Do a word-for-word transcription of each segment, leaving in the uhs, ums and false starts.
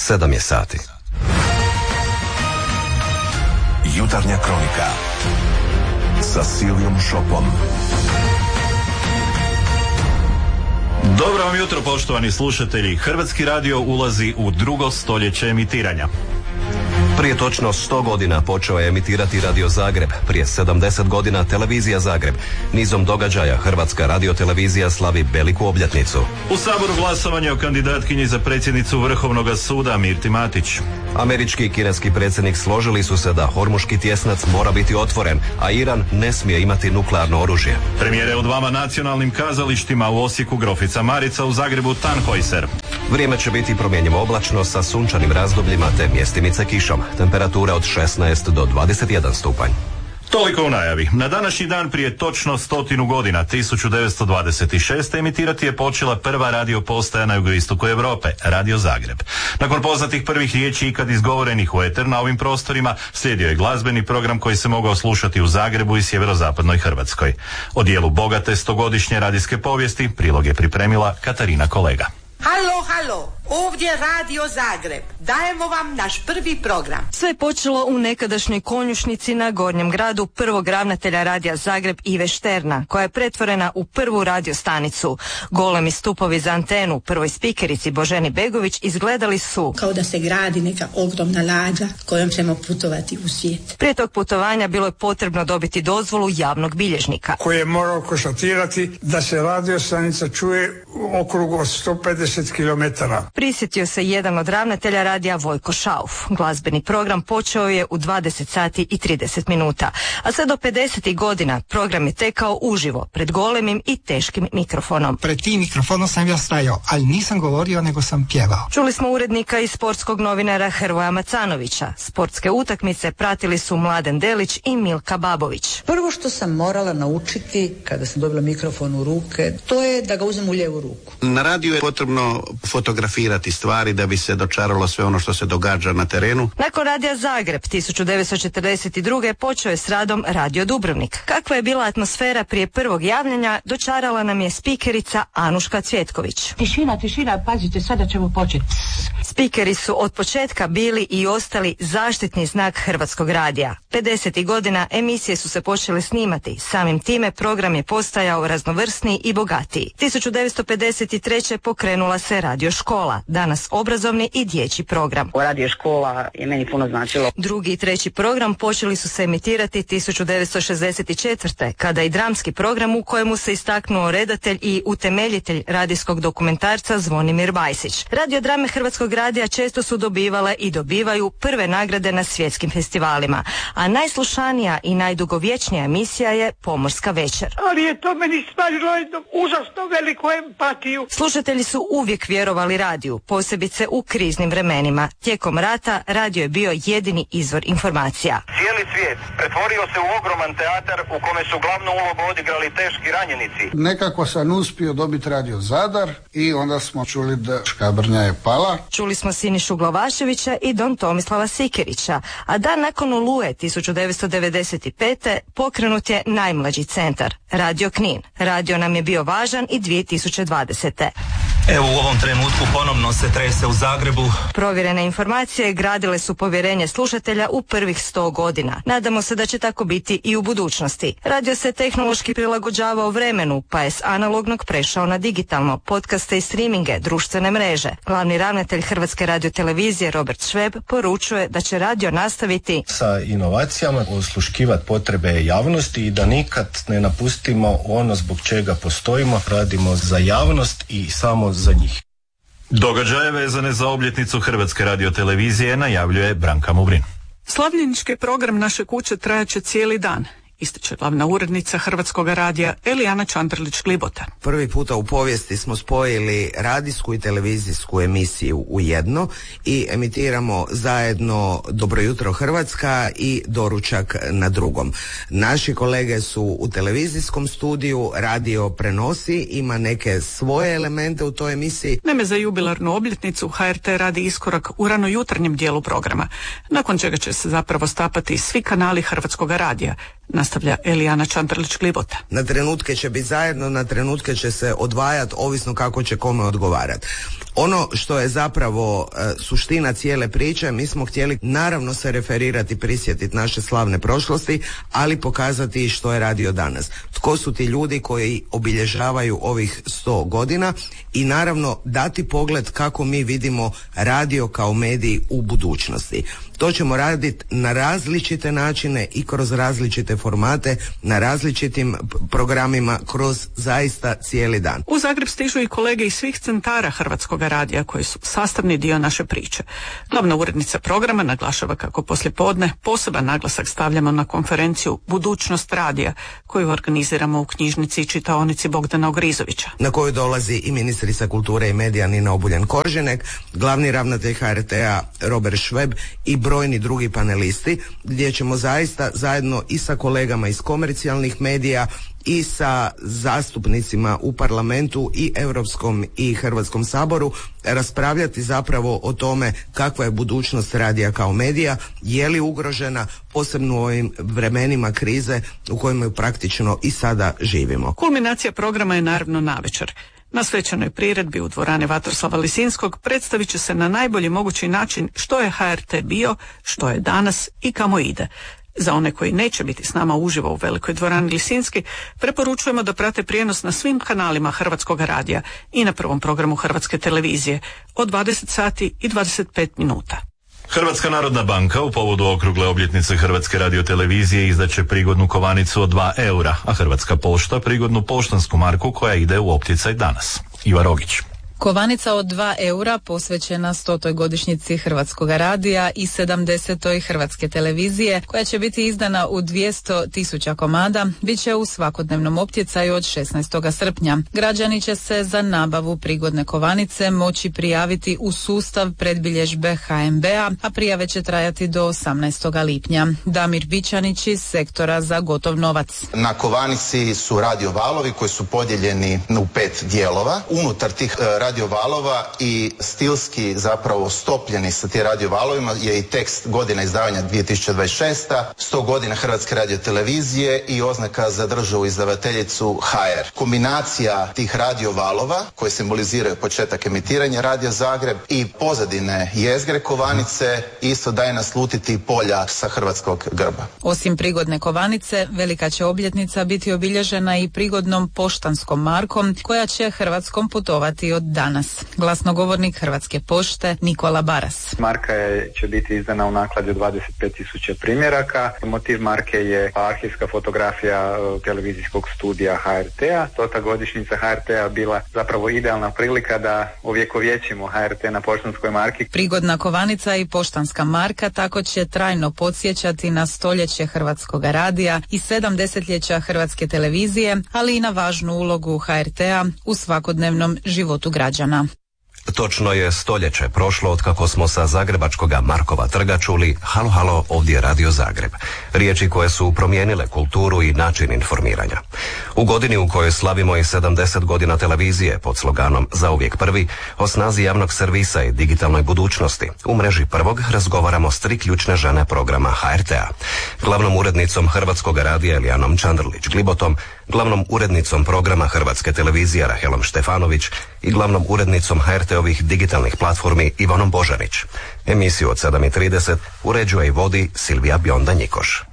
sedam je sati. Jutarnja kronika sa Silijom Šopom. Dobro vam jutro, poštovani slušatelji. Hrvatski radio ulazi u drugo stoljeće emitiranja. Prije točno sto godina počeo je emitirati Radio Zagreb, prije sedamdeset godina Televizija Zagreb. Nizom događaja Hrvatska radiotelevizija slavi veliku obljetnicu. U Saboru glasovanje o kandidatkinji za predsjednicu Vrhovnog suda Mirti Matić. Američki i kineski predsjednik složili su se da Hormuški tjesnac mora biti otvoren, a Iran ne smije imati nuklearno oružje. Premijere u dvama nacionalnim kazalištima, u Osijeku Grofica Marica, u Zagrebu Tannhäuser. Vrijeme će biti promjenjivo oblačno sa sunčanim razdobljima te mjestimice kišom. Temperatura od šesnaest do dvadeset jedan stupanj. Toliko u najavi. Na današnji dan prije točno stotinu godina, tisuću devetsto dvadeset šeste. emitirati je počela prva radio postaja na jugoistoku Europe, Radio Zagreb. Nakon poznatih prvih riječi ikad izgovorenih u eter na ovim prostorima, slijedio je glazbeni program koji se mogao slušati u Zagrebu i sjeverozapadnoj Hrvatskoj. O dijelu bogate stogodišnje radijske povijesti prilog je pripremila Katarina Kolega. Halo, halo, ovdje Radio Zagreb. Dajemo vam naš prvi program. Sve je počelo u nekadašnjoj konjušnici na Gornjem gradu prvog ravnatelja Radija Zagreb Ive Šterna, koja je pretvorena u prvu radiostanicu. Golemi stupovi za antenu prvoj spikerici Boženi Begović izgledali su kao da se gradi neka ogromna lađa kojom ćemo putovati u svijet. Prije tog putovanja bilo je potrebno dobiti dozvolu javnog bilježnika, koji je morao konstatirati da se radiostanica čuje u okrugu od sto pedeset kilometara. Prisjetio se jedan od ravnatelja radija Vojko Šauf. Glazbeni program počeo je u dvadeset sati i trideset minuta, a sve do pedesetih godina program je tekao uživo, pred golemim i teškim mikrofonom. Pred tim mikrofonom sam ja stajao, ali nisam govorio, nego sam pjevao. Čuli smo urednika i sportskog novinara Hrvoja Macanovića. Sportske utakmice pratili su Mladen Delić i Milka Babović. Prvo što sam morala naučiti kada sam dobila mikrofon u ruke, to je da ga uzem u lijevu ruku. Na radiju je potrebno fotografirati stvari da bi se dočaralo sve ono što se događa na terenu. Nakon Radija Zagreb tisuću devetsto četrdeset druge. počeo je s radom Radio Dubrovnik. Kakva je bila atmosfera prije prvog javljanja, dočarala nam je spikerica Anuška Cvjetković. Tišina, tišina, pazite, sada ćemo početi. Spikeri su od početka bili i ostali zaštitni znak Hrvatskog radija. pedesetih godina emisije su se počele snimati. Samim time program je postajao raznovrsniji i bogatiji. tisuću devetsto pedeset treće. pokrenula se Radio Škola, danas obrazovni i dječji program. Radio Škola je meni puno značilo. Drugi i treći program počeli su se emitirati tisuću devetsto šezdeset četvrte. kada i dramski program u kojemu se istaknuo redatelj i utemeljitelj radijskog dokumentarca Zvonimir Bajsić. Radiodrame Hrvatskog radija često su dobivale i dobivaju prve nagrade na svjetskim festivalima, a najslušanija i najdugovječnija emisija je Pomorska večer. Ali je to meni stvarilo jednu užasno veliku empatiju. Slušatelji su uvijek vjerovali radiju, posebice u kriznim vremenima. Tijekom rata radio je bio jedini izvor informacija. Cijeli svijet pretvorio se u ogroman teatar u kome su glavnu ulogu odigrali teški ranjenici. Nekako sam uspio dobiti Radio Zadar i onda smo čuli da Škabrnja je pala. Čuli smo Sinišu Glavaševića i Don Tomislava Sikerića, a dan nakon Oluje tisuću devetsto devedeset pete. pokrenut je najmlađi centar, Radio Knin. Radio nam je bio važan i dvije tisuće dvadesete. Evo u ovom trenutku ponovno se trese u Zagrebu. Provjerene informacije gradile su povjerenje slušatelja u prvih sto godina. Nadamo se da će tako biti i u budućnosti. Radio se tehnološki prilagođavao vremenu, pa je s analognog prešao na digitalno, podcaste i streaminge, društvene mreže. Glavni ravnatelj Hrvatske radiotelevizije Robert Šveb poručuje da će radio nastaviti sa inovacijama, osluškivati potrebe javnosti i da nikad ne napustimo ono zbog čega postojimo. Radimo za javnost i samo za njih. Događaje vezane za obljetnicu Hrvatske radiotelevizije najavljuje Branka Mubrin. Slavljenički program naše kuće trajaće cijeli dan, ističe glavna urednica Hrvatskog radija Elijana Čandrlić-Glibota. Prvi puta u povijesti smo spojili radijsku i televizijsku emisiju u jedno i emitiramo zajedno Dobro jutro Hrvatska i Doručak na drugom. Naši kolege su u televizijskom studiju, radio prenosi, ima neke svoje elemente u toj emisiji. Naime, za jubilarnu obljetnicu H R T radi iskorak u ranojutarnjem dijelu programa, nakon čega će se zapravo stapati svi kanali Hrvatskog radija, nastavlja Elijana Čantrlić-Glibota. Na trenutke će biti zajedno, na trenutke će se odvajati, ovisno kako će kome odgovarati. Ono što je zapravo e, suština cijele priče, mi smo htjeli naravno se referirati, prisjetiti naše slavne prošlosti, ali pokazati što je radio danas. Tko su ti ljudi koji obilježavaju ovih sto godina i naravno dati pogled kako mi vidimo radio kao medij u budućnosti. To ćemo raditi na različite načine i kroz različite formate, na različitim programima, kroz zaista cijeli dan. U Zagreb stižu i kolege iz svih centara Hrvatskog radija koji su sastavni dio naše priče. Glavna urednica programa naglašava kako poslijepodne poseban naglasak stavljamo na konferenciju Budućnost radija koju organiziramo u knjižnici i čitaonici Bogdana Ogrizovića. Na koju dolazi i ministrica kulture i medija Nina Obuljen-Koržinek, glavni ravnatelj H R T-a Robert Šveb i brojni drugi panelisti, gdje ćemo zaista zajedno i sa kolegama iz komercijalnih medija i sa zastupnicima u parlamentu i Europskom i Hrvatskom saboru raspravljati zapravo o tome kakva je budućnost radija kao medija, je li ugrožena, posebno u ovim vremenima krize u kojima praktično i sada živimo. Kulminacija programa je naravno navečer. Na svečanoj priredbi u dvorani Vatroslava Lisinskog predstavit će se na najbolji mogući način što je H R T bio, što je danas i kamo ide. Za one koji neće biti s nama uživo u velikoj dvorani Lisinski, preporučujemo da prate prijenos na svim kanalima Hrvatskog radija i na prvom programu Hrvatske televizije od dvadeset sati i dvadeset pet minuta. Hrvatska narodna banka u povodu okrugle obljetnice Hrvatske radiotelevizije izdaće prigodnu kovanicu od dva eura, a Hrvatska pošta prigodnu poštansku marku koja ide u opticaj danas. Iva Rogić. Kovanica od dva eura posvećena stotoj godišnjici Hrvatskog radija i sedamdesetoj Hrvatske televizije, koja će biti izdana u dvjesto tisuća komada, bit će u svakodnevnom optjecaju od šesnaestog srpnja. Građani će se za nabavu prigodne kovanice moći prijaviti u sustav predbilježbe H M B-a, a prijave će trajati do osamnaestog lipnja. Damir Bičanić iz sektora za gotov novac. Na kovanici su radiovalovi koji su podijeljeni u pet dijelova. Unutar tih radio valova i stilski zapravo stopljeni sa tim radiovalovima je i tekst godina izdavanja dvije tisuće dvadeset šesta, sto godina Hrvatske radiotelevizije i oznaka za državu izdavateljicu H R. Kombinacija tih radiovalova koji simboliziraju početak emitiranja Radio Zagreb i pozadine jezgre kovanice isto daje naslutiti polja sa hrvatskog grba. Osim prigodne kovanice, velika će obljetnica biti obilježena i prigodnom poštanskom markom koja će Hrvatskom putovati od danas. Glasnogovornik Hrvatske pošte Nikola Baras. Marka je, će biti izdana u nakladi od dvadeset pet tisuća primjeraka. Motiv marke je arhivska fotografija televizijskog studija H R T-a. Stota godišnjica H R T-a bila zapravo idealna prilika da ovjekovječimo H R T na poštanskoj marki. Prigodna kovanica i poštanska marka tako će trajno podsjećati na stoljeće Hrvatskog radija i sedam desetljeća Hrvatske televizije, ali i na važnu ulogu H R T-a u svakodnevnom životu građana. Točno je stoljeće prošlo od kako smo sa zagrebačkoga Markova trga čuli halo halo, ovdje je Radio Zagreb. Riječi koje su promijenile kulturu i način informiranja. U godini u kojoj slavimo i sedamdeset godina televizije pod sloganom Zauvijek prvi, o snazi javnog servisa i digitalnoj budućnosti, u mreži prvog razgovaramo s tri ključne žene programa H R T-a. Glavnom urednicom Hrvatskog radija Elijanom Čantrlić-Glibotom, glavnom urednicom programa Hrvatske televizije Rahelom Štefanović i glavnom urednicom H R T-ovih digitalnih platformi Ivanom Božanić. Emisiju od sedam i trideset uređuje i vodi Silvija Bjonda-Njikoš.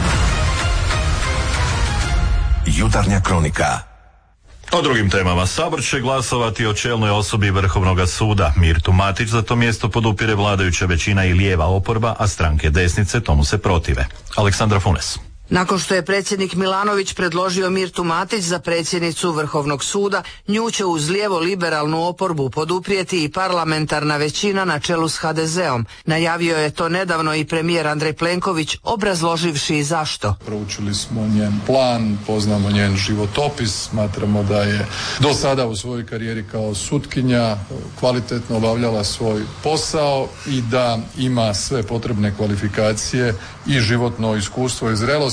Jutarnja kronika. O drugim temama. Sabor će glasovati o čelnoj osobi Vrhovnog suda. Mirtu Matić za to mjesto podupire vladajuća većina i lijeva oporba, a stranke desnice tomu se protive. Aleksandra Funes. Nakon što je predsjednik Milanović predložio Mirtu Matić za predsjednicu Vrhovnog suda, nju će uz lijevo liberalnu oporbu poduprijeti i parlamentarna većina na čelu s H D Z-om. Najavio je to nedavno i premijer Andrej Plenković, obrazloživši zašto. Proučili smo njen plan, poznamo njen životopis, smatramo da je do sada u svojoj karijeri kao sutkinja kvalitetno obavljala svoj posao i da ima sve potrebne kvalifikacije i životno iskustvo i zrelost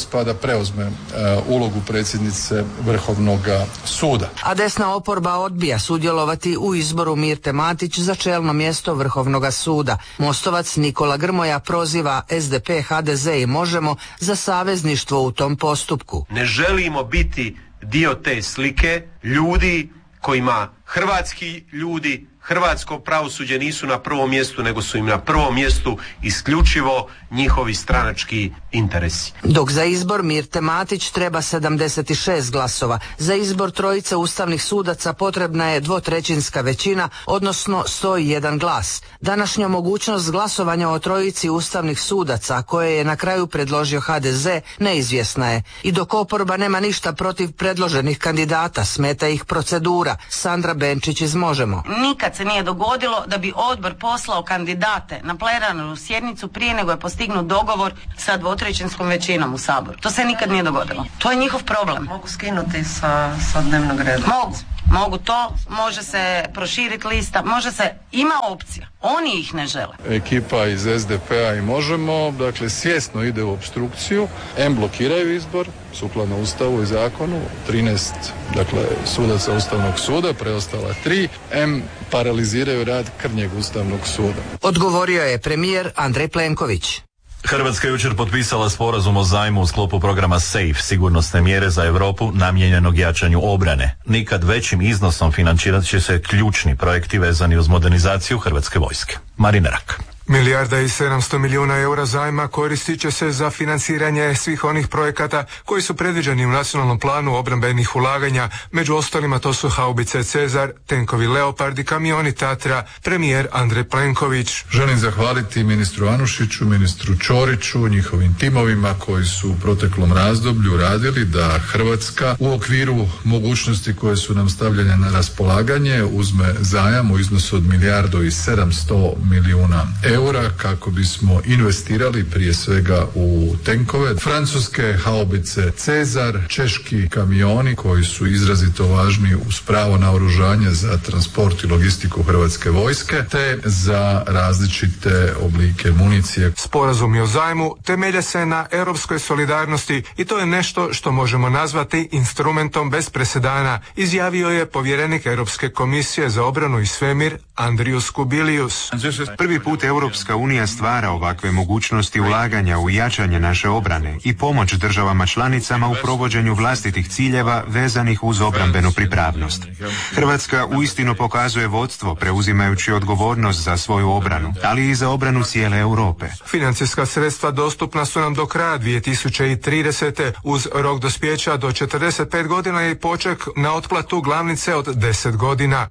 dužnost pa da preuzme uh, ulogu predsjednice Vrhovnog suda. A desna oporba odbija sudjelovati u izboru Mirte Matić za čelno mjesto Vrhovnog suda. Mostovac Nikola Grmoja proziva es de pe, ha de ze i Možemo za savezništvo u tom postupku. Ne želimo biti dio te slike ljudi kojima hrvatski ljudi, hrvatsko pravosuđe nisu na prvom mjestu, nego su im na prvom mjestu isključivo njihovi stranački interesi. Dok za izbor Mirte Matić treba sedamdeset šest glasova, za izbor trojice ustavnih sudaca potrebna je dvotrećinska većina, odnosno sto jedan glas. Današnja mogućnost glasovanja o trojici ustavnih sudaca, koje je na kraju predložio ha de ze, neizvjesna je. I dok oporba nema ništa protiv predloženih kandidata, smeta ih procedura. Sandra Benčić iz Možemo. Nikad se nije dogodilo da bi odbor poslao kandidate na plenarnu sjednicu prije nego je postignut dogovor sa dvotrećinskom većinom u Saboru. To se nikad nije dogodilo. To je njihov problem. Mogu skinuti sa, sa dnevnog reda? Mogu. Mogu to, može se proširiti lista, može se, ima opcija. Oni ih ne žele. Ekipa iz es de pe-a i Možemo, dakle, svjesno ide u opstrukciju, em blokiraju izbor, sukladno Ustavu i zakonu, trinaest, dakle, sudaca Ustavnog suda, preostala tri, em paraliziraju rad krnjeg Ustavnog suda. Odgovorio je premijer Andrej Plenković. Hrvatska je jučer potpisala sporazum o zajmu u sklopu programa SAFE, sigurnosne mjere za Europu namijenjenog jačanju obrane. Nikad većim iznosom financirat će se ključni projekti vezani uz modernizaciju Hrvatske vojske. Marina Rak. Milijarda i sedamsto milijuna eura zajma koristit će se za financiranje svih onih projekata koji su predviđeni u nacionalnom planu obrambenih ulaganja. Među ostalima to su haubice Cezar, tenkovi Leopard i kamioni Tatra. Premijer Andrej Plenković. Želim zahvaliti ministru Anušiću, ministru Ćoriću, njihovim timovima koji su u proteklom razdoblju radili da Hrvatska u okviru mogućnosti koje su nam stavljene na raspolaganje uzme zajam u iznosu od milijardu i sedamsto milijuna eura kako bismo investirali prije svega u tenkove, francuske haubice Cezar, češki kamioni koji su izrazito važni uz pravo naoružanje za transport i logistiku Hrvatske vojske, te za različite oblike municije. Sporazumi o zajmu temelje se na europskoj solidarnosti i to je nešto što možemo nazvati instrumentom bez presedana, izjavio je povjerenik Europske komisije za obranu i svemir Andrius Kubilius. Prvi put Europska unija stvara ovakve mogućnosti ulaganja u jačanje naše obrane i pomoć državama članicama u provođenju vlastitih ciljeva vezanih uz obrambenu pripravnost. Hrvatska uistinu pokazuje vodstvo preuzimajući odgovornost za svoju obranu, ali i za obranu cijele Europe. Financijska sredstva dostupna su nam do kraja dvije tisuće tridesete uz rok dospijeća do četrdeset pet godina i poček na otplatu glavnice od deset godina.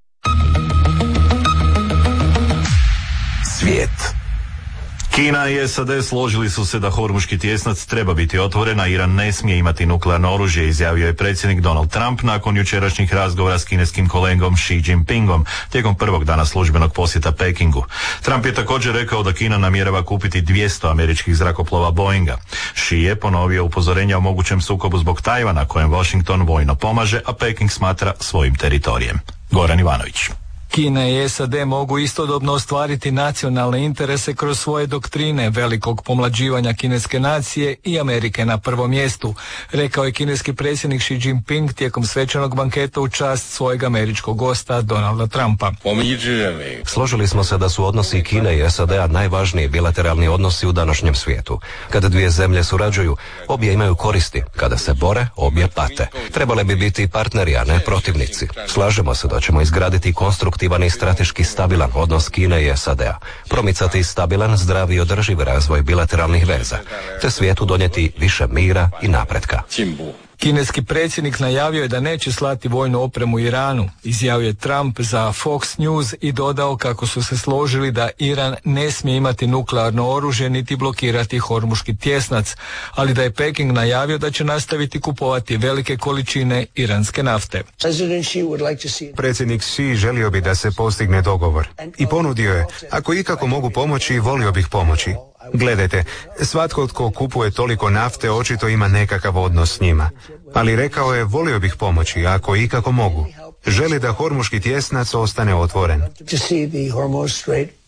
Svijet. Kina i es a de složili su se da Hormuški tjesnac treba biti otvoren, a Iran ne smije imati nuklearno oružje, izjavio je predsjednik Donald Trump nakon jučerašnjih razgovora s kineskim kolegom Xi Jinpingom tijekom prvog dana službenog posjeta Pekingu. Trump je također rekao da Kina namjerava kupiti dvjesto američkih zrakoplova Boeinga. Xi je ponovio upozorenja o mogućem sukobu zbog Tajvana kojem Washington vojno pomaže, a Peking smatra svojim teritorijem. Goran Ivanović. Kina i es a de mogu istodobno ostvariti nacionalne interese kroz svoje doktrine velikog pomlađivanja kineske nacije i Amerike na prvom mjestu, rekao je kineski predsjednik Xi Jinping tijekom svečanog banketa u čast svojeg američkog gosta Donalda Trumpa. Složili smo se da su odnosi Kine i es a de-a najvažniji bilateralni odnosi u današnjem svijetu. Kada dvije zemlje surađuju, obje imaju koristi. Kada se bore, obje pate. Trebale bi biti partneri, a ne protivnici. Slažemo se da ćemo izgraditi konstruktivni i strateški stabilan odnos Kine i es a de-a, promicati stabilan, zdravi i održiv razvoj bilateralnih veza, te svijetu donijeti više mira i napretka. Kineski predsjednik najavio je da neće slati vojnu opremu Iranu, izjavio je Trump za Fox News i dodao kako su se složili da Iran ne smije imati nuklearno oružje niti blokirati Hormuški tjesnac, ali da je Peking najavio da će nastaviti kupovati velike količine iranske nafte. Predsjednik Xi želio bi da se postigne dogovor i ponudio je, ako ikako mogu pomoći, volio bih pomoći. Gledajte, svatko tko kupuje toliko nafte očito ima nekakav odnos s njima. Ali rekao je, volio bih pomoći, ako ikako mogu. Želi da Hormuški tjesnac ostane otvoren.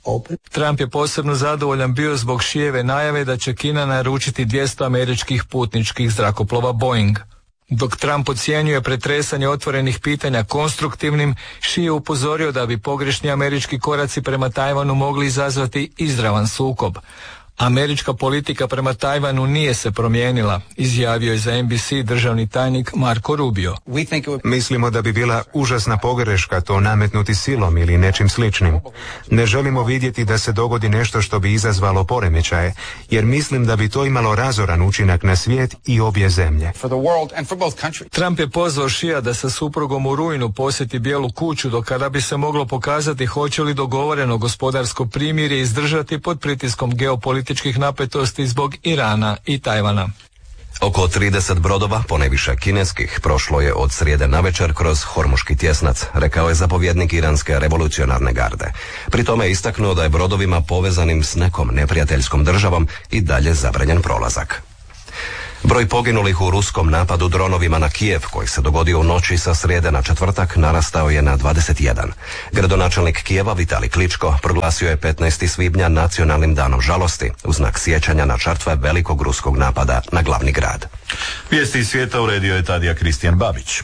Trump je posebno zadovoljan bio zbog Šijeve najave da će Kina naručiti dvjesto američkih putničkih zrakoplova Boeing. Dok Trump ocjenjuje pretresanje otvorenih pitanja konstruktivnim, Šije upozorio da bi pogrešni američki koraci prema Tajvanu mogli izazvati izravan sukob. Američka politika prema Tajvanu nije se promijenila, izjavio je za N B C državni tajnik Marco Rubio. Mislimo da bi bila užasna pogreška to nametnuti silom ili nečim sličnim. Ne želimo vidjeti da se dogodi nešto što bi izazvalo poremećaje, jer mislim da bi to imalo razoran učinak na svijet i obje zemlje. Trump je pozvao Šija da sa suprugom u rujnu posjeti Bijelu kuću, do kada bi se moglo pokazati hoće li dogovoreno gospodarsko primirje izdržati pod pritiskom geopolitičkih političkih napetosti zbog Irana i Tajvana. Oko trideset brodova, ponajviše kineskih, prošlo je od srijede navečer kroz Hormuški tjesnac, rekao je zapovjednik iranske revolucionarne garde. Pri tome je istaknuo da je brodovima povezanim s nekom neprijateljskom državom i dalje zabranjen prolazak. Broj poginulih u ruskom napadu dronovima na Kijev, koji se dogodio u noći sa srijede na četvrtak, narastao je na dvadeset jedan. Gradonačelnik Kijeva Vitali Kličko proglasio je petnaestog svibnja nacionalnim danom žalosti, u znak sjećanja na žrtve velikog ruskog napada na glavni grad. Vijesti iz svijeta uredio je Tadija Kristijan Babić.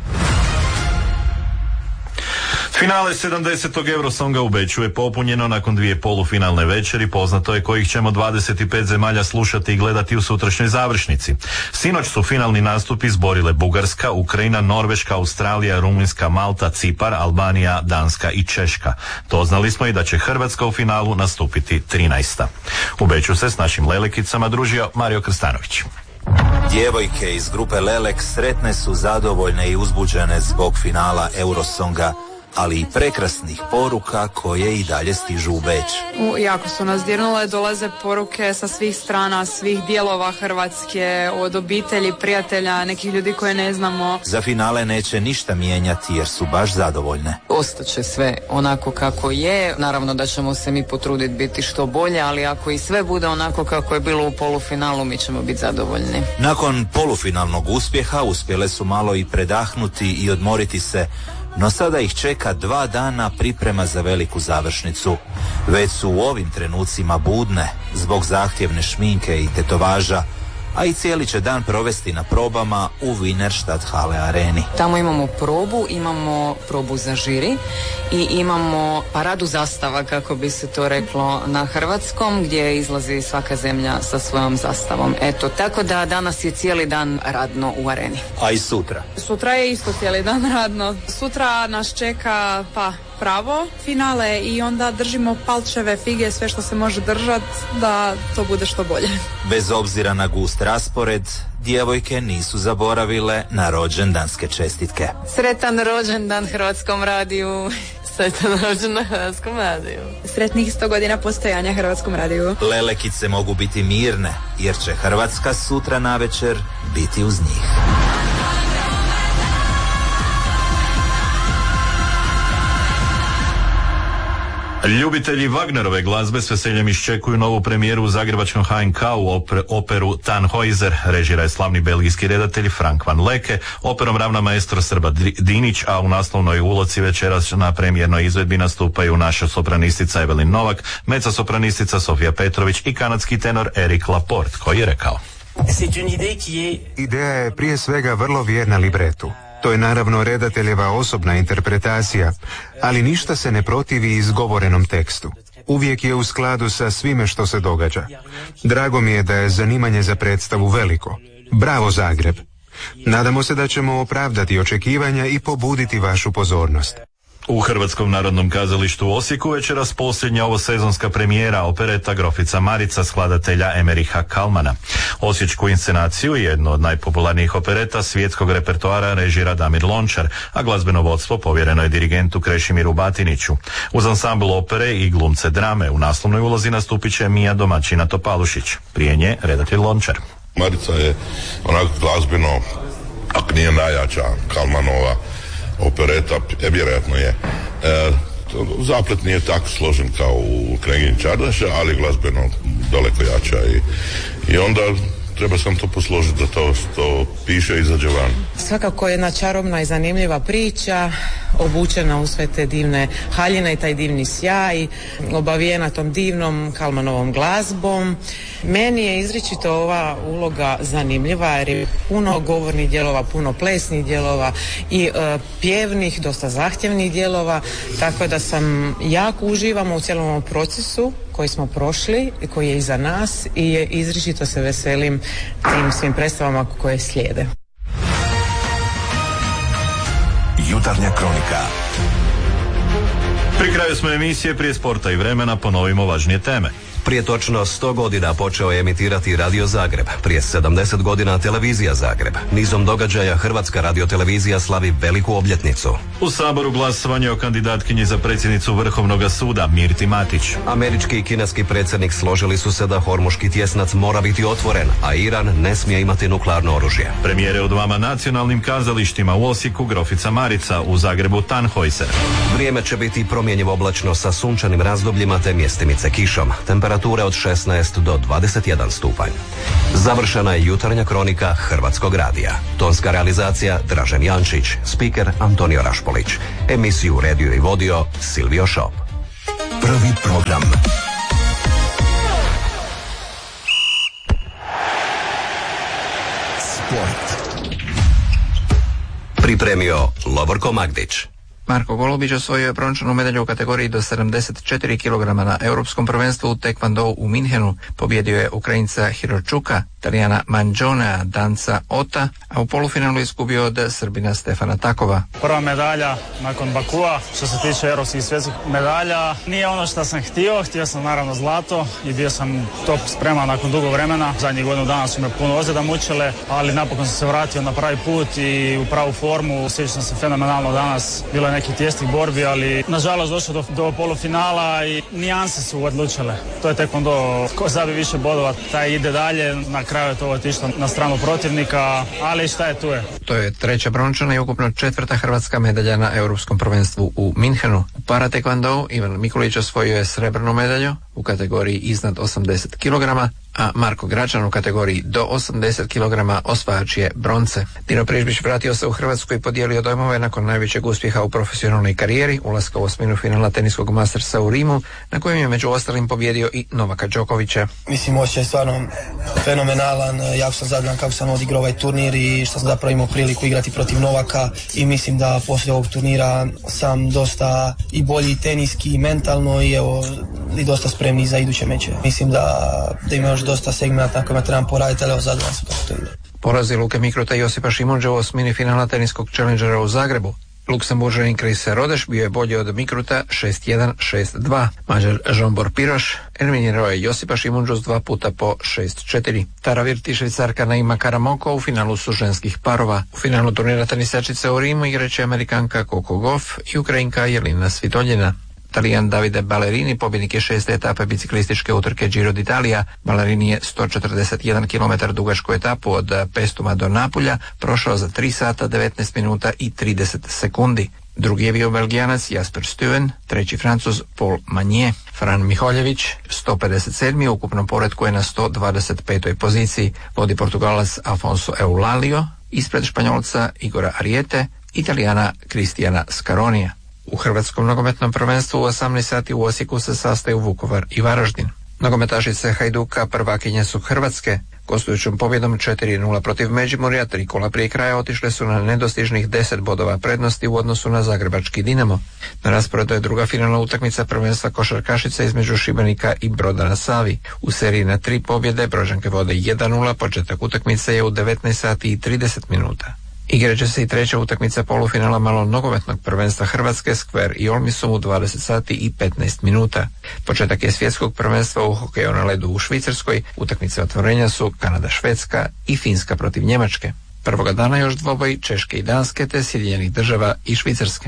Finale sedamdesetog Eurosonga u Beču je popunjeno nakon dvije polufinalne večeri, poznato je kojih ćemo dvadeset pet zemalja slušati i gledati u sutrašnjoj završnici. Sinoć su finalni nastupi izborile Bugarska, Ukrajina, Norveška, Australija, Rumunjska, Malta, Cipar, Albanija, Danska i Češka. Doznali smo i da će Hrvatska u finalu nastupiti trinaesta. U Beču se s našim Lelekicama družio Mario Krstanović. Djevojke iz grupe Lelek sretne su, zadovoljne i uzbuđene zbog finala Eurosonga, ali i prekrasnih poruka koje i dalje stižu u Beč. U, jako su nas dirnule, dolaze poruke sa svih strana, svih dijelova Hrvatske, od obitelji, prijatelja, nekih ljudi koje ne znamo. Za finale neće ništa mijenjati jer su baš zadovoljne. Ostaće sve onako kako je, naravno da ćemo se mi potruditi biti što bolje, ali ako i sve bude onako kako je bilo u polufinalu, mi ćemo biti zadovoljni. Nakon polufinalnog uspjeha uspjele su malo i predahnuti i odmoriti se, no sada ih čeka dva dana priprema za veliku završnicu. Već su u ovim trenucima budne zbog zahtjevne šminke i tetovaža, a i cijeli će dan provesti na probama u Wienerstadthalle areni. Tamo imamo probu, imamo probu za žiri i imamo paradu zastava, kako bi se to reklo na hrvatskom, gdje izlazi svaka zemlja sa svojom zastavom. Eto, tako da danas je cijeli dan radno u areni. A i sutra? Sutra je isto cijeli dan radno. Sutra nas čeka pa pravo finale i onda držimo palčeve, fige, sve što se može držati da to bude što bolje. Bez obzira na gust raspored, djevojke nisu zaboravile na rođendanske čestitke. Sretan rođendan Hrvatskom radiju. Sretan rođendan Hrvatskom radiju. Sretnih sto godina postojanja Hrvatskom radiju. Lelekice mogu biti mirne, jer će Hrvatska sutra navečer biti uz njih. Ljubitelji Wagnerove glazbe s veseljem iščekuju novu premijeru u zagrebačkom H N K-u oper, operu Tannhäuser. Režira je slavni belgijski redatelj Frank van Leke, operom ravna maestro Srba Dinić, a u naslovnoj uloci večeras na premijernoj izvedbi nastupaju naša sopranistica Evelyn Novak, meca sopranistica Sofija Petrović i kanadski tenor Eric Laporte, koji je rekao: Ideja je prije svega vrlo vjerna libretu. To je naravno redateljeva osobna interpretacija, ali ništa se ne protivi izgovorenom tekstu. Uvijek je u skladu sa svime što se događa. Drago mi je da je zanimanje za predstavu veliko. Bravo Zagreb! Nadamo se da ćemo opravdati očekivanja i pobuditi vašu pozornost. U Hrvatskom narodnom kazalištu u Osijeku večeras posljednja ovosezonska premijera opereta Grofica Marica skladatelja Emeriha Kalmana. Osječku inscenaciju, jednu od najpopularnijih opereta svjetskog repertoara, režira Damir Lončar, a glazbeno vodstvo povjereno je dirigentu Krešimiru Batiniću. Uz ansambl opere i glumce drame u naslovnoj ulozi nastupit će Mija Domaćina Topalušić. Prije nje redatelj Lončar. Marica je onak glazbeno, ako nije najjača Kalmanova opereta, je vjerojatno je. E, zaplet nije tako složen kao u Knjeginji Čardaša, ali glazbeno daleko jača i, i onda treba sam to posložiti da to, to piše i izađe van. Svakako jedna čarobna i zanimljiva priča, obučena u sve te divne haljine i taj divni sjaj, obavijena tom divnom Kalmanovom glazbom. Meni je izričito ova uloga zanimljiva jer je puno govornih dijelova, puno plesnih dijelova i e, pjevnih, dosta zahtjevnih dijelova, tako da sam jako uživamo u cijelom ovom procesu koji smo prošli i koji je iza nas i izričito se veselim tim svim predstavama koje slijede. Jutarnja kronika. Pri kraju smo emisije, prije sporta i vremena ponovimo važnije teme. Prije točno sto godina počeo je emitirati Radio Zagreb, prije sedamdeset godina Televizija Zagreb. Nizom događaja Hrvatska radiotelevizija slavi veliku obljetnicu. U Saboru glasovanje o kandidatkinji za predsjednicu Vrhovnog suda Mirti Matić. Američki i kineski predsjednik složili su se da Hormuški tjesnac mora biti otvoren, a Iran ne smije imati nuklearno oružje. Premijere u dvama nacionalnim kazalištima, u Osijeku Grofica Marica, u Zagrebu Tannhäuser. Vrijeme će biti promjenjivo oblačno sa sunčanim razdobljima te mjestimice kišom. Temperatura od šesnaest do dvadeset jedan stupanj. Završena je jutarnja kronika Hrvatskog radija. Tonska realizacija Dražen Jančić, spiker Antonio Rašpolić. Emisiju uredio i vodio Silvio Šop. Prvi program. Sport. Pripremio Lovorko Magdić. Marko Golubić osvojio je brončanu medalju u kategoriji do sedamdeset četiri kilograma na Europskom prvenstvu u Taekwondo u Minhenu. Pobjedio je Ukrajinca Hiročuka, Talijana Manđonea, Danca Ota, a u polufinalu izgubio od Srbina Stefana Takova. Prva medalja nakon Bakua, što se tiče europskih i svjetskih medalja, nije ono što sam htio, htio sam naravno zlato i bio sam top spreman nakon dugo vremena. Zadnjih godinu dana su me puno ozljeda mučile, ali napokon sam se vratio na pravi put i u pravu formu. Osjećam se fenomenalno danas, bilo je nekih tijesnih borbi, ali nažalost došlo do, do polufinala i nijanse su odlučile. To je Taekwondo, ko zabije više bodova, taj ide dalje, na kraju je to otišlo na stranu protivnika, ali šta je tu je. To je treća brončana i ukupno četvrta hrvatska medalja na Europskom prvenstvu u Minhenu. U para Taekwondo Ivan Mikulić osvojio je srebrnu medalju u kategoriji iznad osamdeset kilograma, a Marko Gračan u kategoriji do osamdeset kilograma osvajač je bronce. Dino Prižbić vratio se u Hrvatsku i podijelio dojmove nakon najvećeg uspjeha u profesionalnoj karijeri, ulaska u osminu finala teniskog Mastersa u Rimu, na kojem je među ostalim pobjedio i Novaka Đokovića. Mislim, osjećaj je stvarno fenomenalan, jako sam zadovoljan kako sam odigrao ovaj turnir i što sam zapravo imao priliku igrati protiv Novaka i mislim da poslije ovog turnira sam dosta i bolji teniski i mentalno i evo i dosta spremni za iduće meče. Mislim da, da ima još dosta segmenta na kojima trebam poraditi, ali evo zadovoljan sam kako to ide. Porazi Luke Mikruta i Josipa Šimunđa u osmini finala teniskog Challengera u Zagrebu. Luksemburžanin Chris Rodeš bio je bolji od Mikruta šest jedan šest dva. Mađar Žombor Piroš eliminirao je Josipa Šimunđu s dva puta po šest četiri. Tara Virti i Švicarka Naima Karamoko u finalu su ženskih parova. U finalu turnira tenisačice u Rimu igraće Amerikanka Coco Gauff i Ukrajinka Jelena Svitoljina. Talijan Davide Ballerini pobjednik je šeste etape biciklističke utrke Giro d'Italia. Ballerini je sto četrdeset jedan kilometar dugačku etapu od Pestuma do Napulja prošao za tri sata devetnaest minuta i trideset sekundi. Drugi je bio Belgijanac Jasper Stuyven, treći Francuz Paul Magnier. Fran Miholjević, sto pedeset sedmi u ukupnom poretku je na sto dvadeset petoj poziciji. Vodi Portugalac Alfonso Eulalio, ispred Španjolca Igora Ariete, Italijana Kristijana Scaronija. U Hrvatskom nogometnom prvenstvu u osamnaest sati u Osijeku se sastaju Vukovar i Varaždin. Nogometašice Hajduka prvakinje su Hrvatske. Gostujućom pobjedom četiri nula protiv Međimurja, tri kola prije kraja otišle su na nedostižnih deset bodova prednosti u odnosu na zagrebački Dinamo. Na rasporedu je druga finalna utakmica prvenstva košarkašice između Šibenika i Broda na Savi. U seriji na tri pobjede Brođanke vode jedan nula, početak utakmice je u devetnaest sati i trideset minuta. Igraće se i treća utakmica polufinala malog nogometnog prvenstva Hrvatske Skver i Olmisum u dvadeset sati i petnaest minuta. Početak je svjetskog prvenstva u hokeju na ledu u Švicarskoj. Utakmice otvorenja su Kanada Švedska i Finska protiv Njemačke. Prvoga dana još dvoboj Češke i Danske te Sjedinjenih država i Švicarske.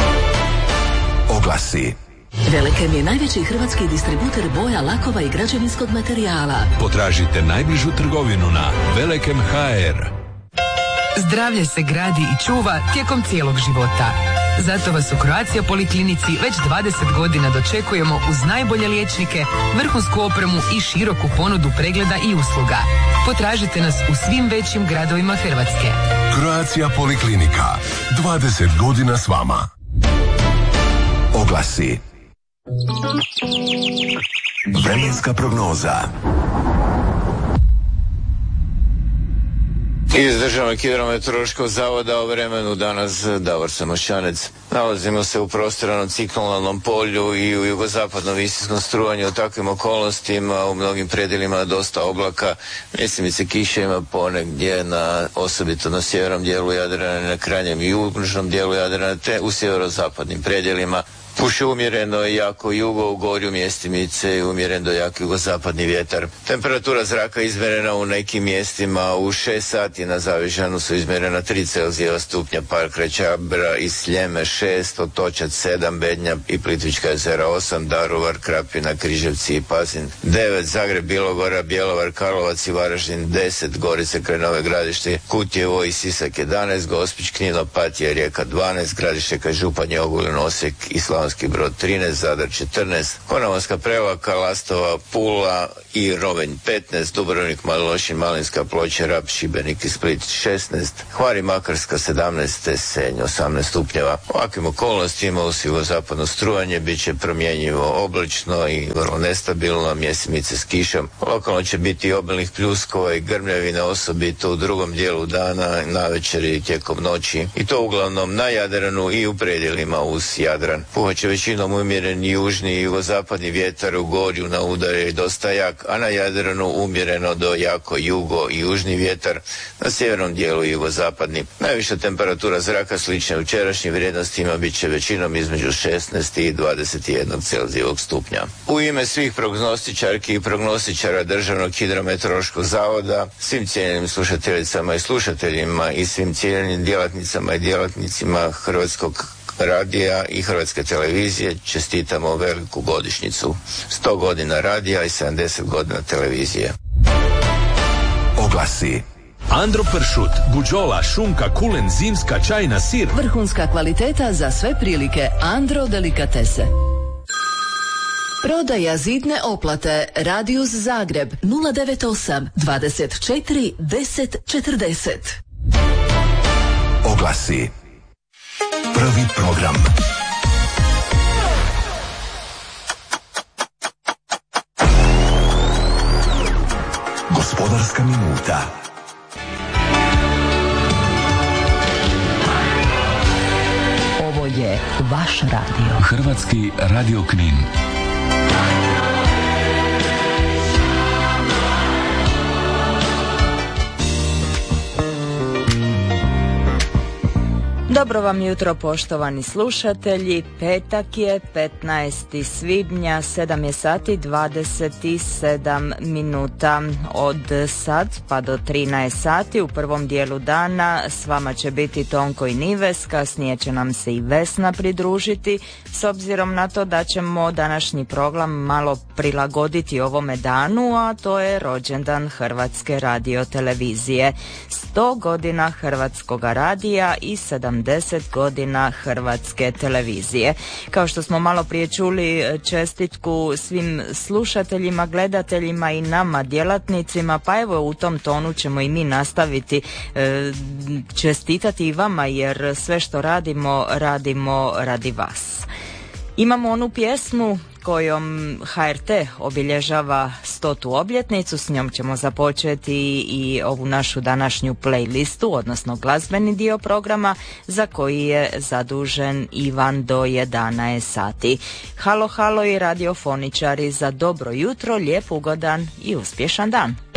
Oglasi. Velekem je najveći hrvatski distributer boja, lakova i građevinskog materijala. Potražite najbližu trgovinu na Velekem punkt ha er. Zdravlje se gradi i čuva tijekom cijelog života. Zato vas u Croatia Poliklinici već dvadeset godina dočekujemo uz najbolje liječnike, vrhunsku opremu i široku ponudu pregleda i usluga. Potražite nas u svim većim gradovima Hrvatske. Croatia Poliklinika. dvadeset godina s vama. Oglasi. Vremenska prognoza. Iz Državnog hidrometeorološkog zavoda o vremenu danas Davor Samošanec. Nalazimo se u prostranom ciklonalnom polju i u jugozapadnom visinskom strujanju. U takvim okolnostima u mnogim predjelima dosta oblaka. Mjesimice kiše ima ponegdje, na, osobito na sjevernom dijelu Jadrana, na krajnjem i južnom dijelu Jadrana, te u sjeverozapadnim predjelima. Puše umjereno i jako jugo, u gorju mjestimice i umjeren do jak jugozapadni vjetar. Temperatura zraka izmjerena u nekim mjestima u šest sati, na Zavižanu su izmjerena tri Celzijeva stupnja, Park Čabra i Sljeme šest, Otočac sedam, Bednja i Plitvička jezera osam, Daruvar, Krapina, Križevci i Pazin devet, Zagreb, Bilogora, Bjelovar, Karlovac i Varaždin deset, Gorice kraj Nove Gradište, Kutjevo i Sisak jedanaest, Gospić, Knin, Opatija i Rijeka dvanaest, Gradište kraj Županje, Ogulin, Osijek i Slavonski Brod trinaest, Zadar četrnaest, Konavolska Prevlaka, Lastova, Pula i Rovinj petnaest, Dubrovnik, Mali Lošinj, Malinska, Ploče, Rab, Šibenik i Split šesnaest, Hvar i Makarska sedamnaest, Senj osamnaest stupnjeva. U ovakvim okolnostima uz jugozapadno strujanje bit će promjenjivo oblačno i vrlo nestabilno, mjesimice s kišom. Lokalno će biti obilnih pljuskova i grmljavina, osobito u drugom dijelu dana, navečer i tijekom noći, i to uglavnom na Jadranu i u predjelima uz Jadran. Puhat će većinom umjeren južni i jugozapadni vjetar, u gorju na udar je dosta jak, a na Jadranu umjereno do jako jugo i južni vjetar, na sjevernom dijelu jugozapadni. Najviša temperatura zraka slična jučerašnjim vrijednostima bit će većinom između šesnaest i dvadeset jedan Celzijevog stupnja. U ime svih prognostičarki i prognostičara Državnog hidrometeorološkog zavoda, svim cijenjenim slušateljicama i slušateljima i svim cijenjenim djelatnicama i djelatnicima Hrvatskog radija i Hrvatske televizije čestitamo veliku godišnjicu. sto godina radija i sedamdeset godina televizije. Oglasi. Andro pršut, buđola, šunka, kulen, zimska, čajna, sir. Vrhunska kvaliteta za sve prilike. Andro delikatese. Prodaja zidne oplate. Radius Zagreb nula devet osam dvadeset četiri deset četrdeset. Oglasi. Prvi program. Gospodarska minuta. Ovo je vaš radio. Hrvatski radio Knin. Dobro vam jutro, poštovani slušatelji. Petak je petnaesti svibnja, sedam je sati dvadeset sedam minuta. Od sad pa do trinaest sati u prvom dijelu dana s vama će biti Tonko i Nives, kasnije će nam se i Vesna pridružiti, s obzirom na to da ćemo današnji program malo prilagoditi ovome danu, a to je rođendan Hrvatske radiotelevizije. sto godina Hrvatskog radija i sedamdeset godina Hrvatske televizije. Kao što smo malo prije čuli čestitku svim slušateljima, gledateljima i nama djelatnicima, pa evo u tom tonu ćemo i mi nastaviti e, čestitati i vama, jer sve što radimo, radimo radi vas. Imamo onu pjesmu kojom H R T obilježava stotu obljetnicu, s njom ćemo započeti i ovu našu današnju playlistu, odnosno glazbeni dio programa za koji je zadužen Ivan do jedanaest sati. Halo, halo i radiofoničari, za dobro jutro, lijep, ugodan i uspješan dan.